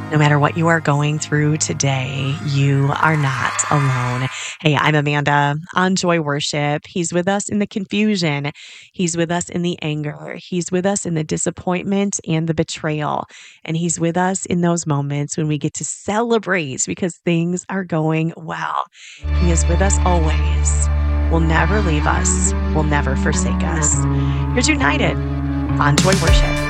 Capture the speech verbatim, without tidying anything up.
No matter what you are going through today, you are not alone. Hey, I'm Amanda on Joy Worship. He's with us in the confusion. He's with us in the anger. He's with us in the disappointment and the betrayal. And he's with us in those moments when we get to celebrate because things are going well. He is with us always. Will never leave us. Will never forsake us. Here's United on Joy Worship.